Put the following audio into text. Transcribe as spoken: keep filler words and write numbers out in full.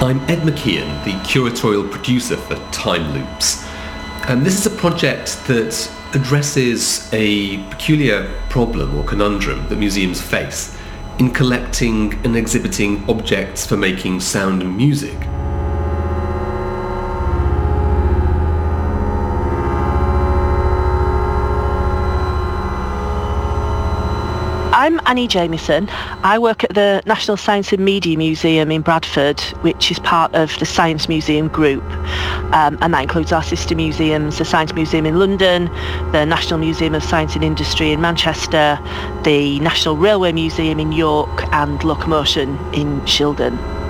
I'm Ed McKeon, the curatorial producer for Time Loops. And this is a project that addresses a peculiar problem or conundrum that museums face in collecting and exhibiting objects for making sound and music. I'm Annie Jamieson. I work at the National Science and Media Museum in Bradford, which is part of the Science Museum Group. Um, and that includes our sister museums, the Science Museum in London, the National Museum of Science and Industry in Manchester, the National Railway Museum in York, and Locomotion in Shildon.